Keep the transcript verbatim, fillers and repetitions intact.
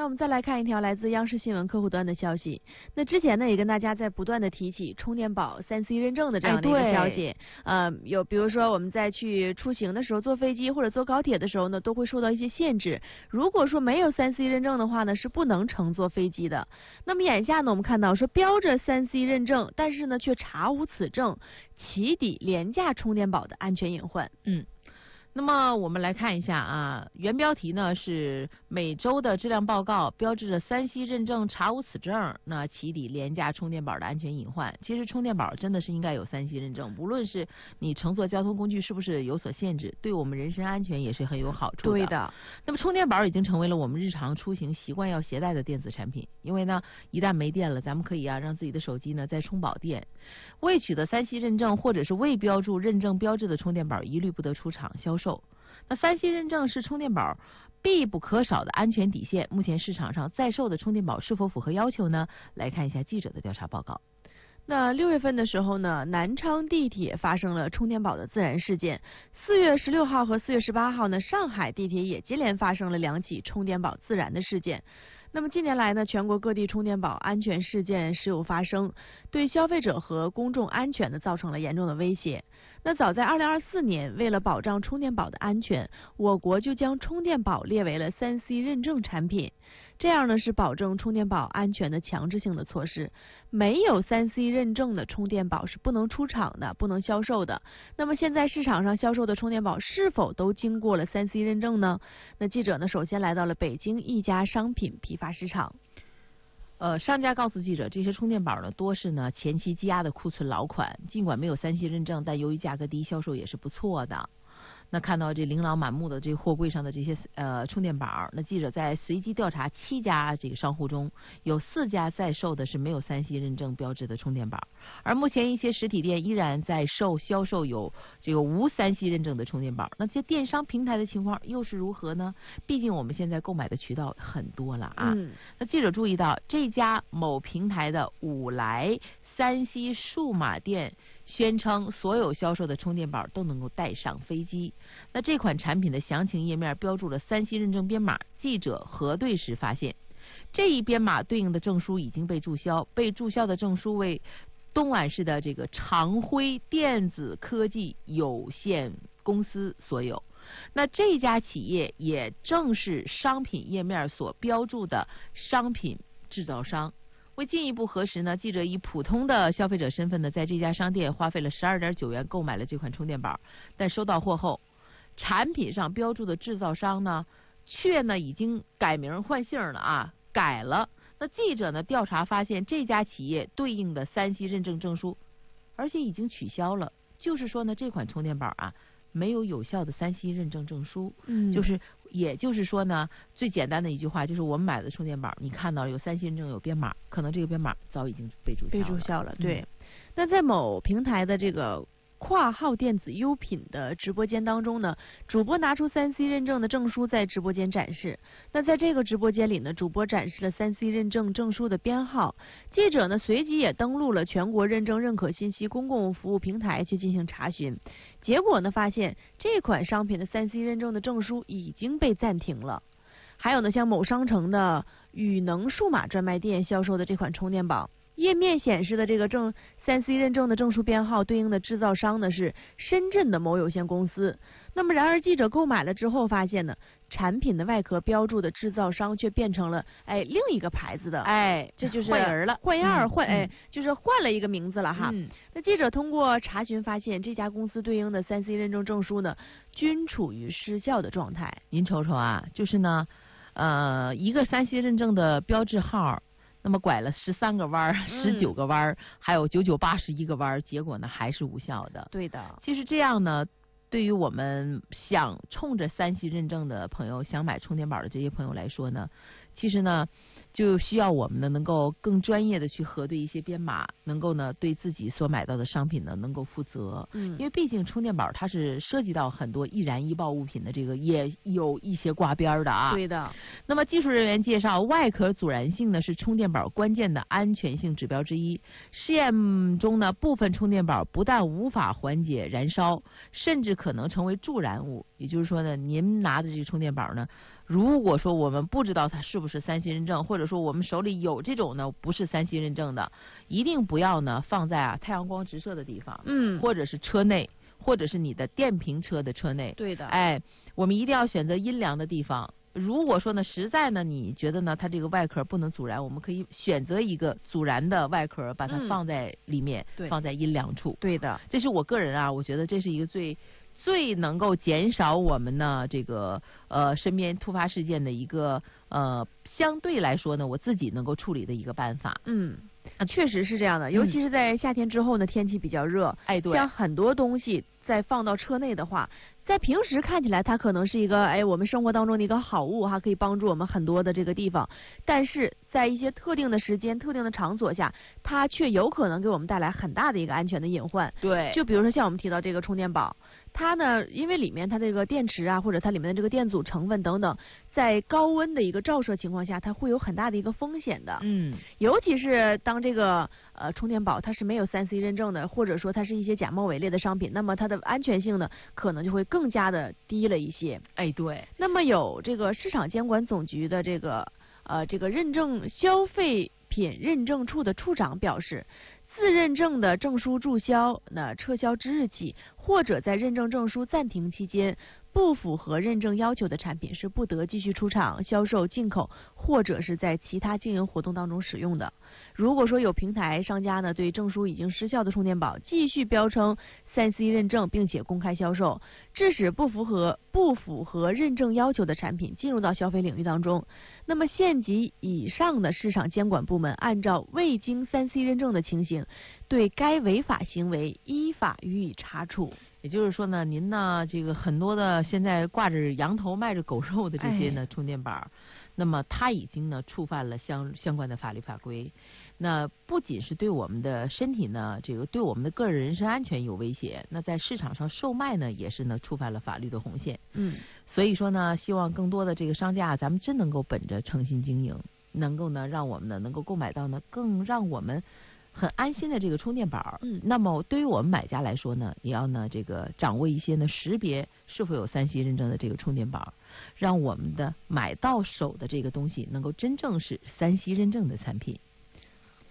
那我们再来看一条来自央视新闻客户端的消息。那之前呢，也跟大家在不断的提起充电宝三 C 认证的这样的一个消息。哎、呃，有比如说我们在去出行的时候，坐飞机或者坐高铁的时候呢，都会受到一些限制。如果说没有三 C 认证的话呢，是不能乘坐飞机的。那么眼下呢，我们看到说标着三 C 认证，但是呢却查无此证，起底廉价充电宝的安全隐患。 嗯。那么我们来看一下啊，原标题呢是每周的质量报告标志着三 C 认证查无此证，那起底廉价充电宝的安全隐患。其实充电宝真的是应该有三 C 认证，无论是你乘坐交通工具是不是有所限制，对我们人身安全也是很有好处的。 对的。 那么充电宝已经成为了我们日常出行习惯要携带的电子产品，因为呢一旦没电了，咱们可以啊让自己的手机呢再充饱电。未取得三 C 认证或者是未标注认证标志的充电宝一律不得出厂销售。那三 C 认证是充电宝必不可少的安全底线。目前市场上在售的充电宝是否符合要求呢？来看一下记者的调查报告。 那六月份的时候呢，南昌地铁发生了充电宝的自燃事件。四月十六号和四月十八号呢，上海地铁也接连发生了两起充电宝自燃的事件。那么近年来呢，全国各地充电宝安全事件时有发生，对消费者和公众安全呢造成了严重的威胁。那早在二零二四年，为了保障充电宝的安全，我国就将充电宝列为了三 C 认证产品。这样呢是保证充电宝安全的强制性的措施。没有三 C 认证的充电宝是不能出厂的，不能销售的。那么现在市场上销售的充电宝是否都经过了三 C 认证呢？那记者呢首先来到了北京一家商品批发市场。 呃，商家告诉记者，这些充电宝呢多是呢前期积压的库存老款，尽管没有三 C 认证，但由于价格低，销售也是不错的。那看到这琳琅满目的这货柜上的这些呃充电宝，那记者在随机调查七家这个商户中，有四家在售的是没有三 C 认证标志的充电宝，而目前一些实体店依然在售销售有这个无三 C 认证的充电宝。那这电商平台的情况又是如何呢？毕竟我们现在购买的渠道很多了啊。 嗯、 那记者注意到这家某平台的五来三 C 数码店宣称所有销售的充电宝都能够带上飞机。那这款产品的详情页面标注了三 C 认证编码，记者核对时发现，这一编码对应的证书已经被注销，被注销的证书为东莞市的这个长辉电子科技有限公司所有。那这家企业也正是商品页面所标注的商品制造商。为进一步核实呢，记者以普通的消费者身份呢，在这家商店花费了十二点九元购买了这款充电宝，但收到货后，产品上标注的制造商呢，却呢已经改名换姓了啊，改了。那记者呢调查发现，这家企业对应的三 C 认证证书，而且已经取消了。就是说呢，这款充电宝啊，没有有效的三 C 认证证书。 嗯， 就是也就是说呢，最简单的一句话就是，我们买的充电宝，你看到有三 C 认证有编码，可能这个编码早已经被注销了。 被注销了，对。 嗯、 那在某平台的这个括号电子优品的直播间当中呢，主播拿出三 C 认证的证书在直播间展示。那在这个直播间里呢，主播展示了三 C 认证证书的编号。记者呢随即也登录了全国认证认可信息公共服务平台去进行查询。结果呢发现，这款商品的三 C 认证的证书已经被暂停了。还有呢，像某商城的宇能数码专卖店销售的这款充电宝，页面显示的这个证三 C 认证的证书编号对应的制造商呢是深圳的某有限公司。那么然而记者购买了之后发现呢，产品的外壳标注的制造商却变成了哎另一个牌子的， 哎， 这就是换人了， 换样儿换、 嗯、 哎就是换了一个名字了哈。 嗯、 那记者通过查询发现，这家公司对应的三 C 认证证书呢均处于失效的状态。 您瞅瞅啊，就是呢呃一个三 C 认证的标志号，那么拐了十三个弯儿，十九个弯儿，还有九九八十一个弯儿，结果呢还是无效的。 对的， 其实这样呢，对于我们想冲着三 C 认证的朋友，想买充电宝的这些朋友来说呢，其实呢就需要我们呢能够更专业的去核对一些编码，能够呢对自己所买到的商品呢能够负责。 嗯， 因为毕竟充电宝它是涉及到很多易燃易爆物品的，这个也有一些挂边的啊。 对的。 那么技术人员介绍，外壳阻燃性呢是充电宝关键的安全性指标之一。试验中呢，部分充电宝不但无法缓解燃烧，甚至可能成为助燃物。也就是说呢，您拿的这个充电宝呢， 如果说我们不知道它是不是三 C 认证，或者说我们手里有这种呢不是三 C 认证的，一定不要呢放在啊太阳光直射的地方， 嗯， 或者是车内，或者是你的电瓶车的车内。 对的， 哎，我们一定要选择阴凉的地方。如果说呢，实在呢，你觉得呢，它这个外壳不能阻燃，我们可以选择一个阻燃的外壳，把它放在里面， 对， 放在阴凉处。 对的， 这是我个人啊，我觉得这是一个最最能够减少我们呢这个呃身边突发事件的一个呃相对来说呢，我自己能够处理的一个办法。 嗯。啊，确实是这样的，尤其是在夏天之后呢，天气比较热， 哎，对， 像很多东西再放到车内的话，在平时看起来它可能是一个哎我们生活当中的一个好物哈，可以帮助我们很多的这个地方，但是在一些特定的时间、特定的场所下，它却有可能给我们带来很大的一个安全的隐患。 对， 就比如说像我们提到这个充电宝。它呢，因为里面它这个电池啊，或者它里面的这个电阻成分等等，在高温的一个照射情况下，它会有很大的一个风险的。 嗯， 尤其是当这个呃充电宝它是没有三 C 认证的，或者说它是一些假冒伪劣的商品，那么它的安全性呢，可能就会更加的低了一些。 哎，对。 那么有这个市场监管总局的这个呃这个认证消费品认证处的处长表示。自认证的证书注销，那撤销之日起，或者在认证证书暂停期间，不符合认证要求的产品是不得继续出厂、销售、进口，或者是在其他经营活动当中使用的。如果说有平台商家呢对证书已经失效的充电宝继续标称三 C 认证，并且公开销售，致使不符合不符合认证要求的产品进入到消费领域当中，那么县级以上的市场监管部门按照未经三 C 认证的情形，对该违法行为依法予以查处。 也就是说呢，您呢这个很多的现在挂着羊头卖着狗肉的这些呢、哎、充电宝，那么它已经呢触犯了相相关的法律法规。那不仅是对我们的身体呢，这个对我们的个人人身安全有威胁，那在市场上售卖呢，也是呢触犯了法律的红线。 嗯， 所以说呢，希望更多的这个商家，咱们真能够本着诚信经营，能够呢让我们呢能够购买到呢更让我们很安心的这个充电宝。 嗯， 那么对于我们买家来说呢，也要呢这个掌握一些呢识别是否有三 C 认证的这个充电宝，让我们的买到手的这个东西能够真正是三 C 认证的产品。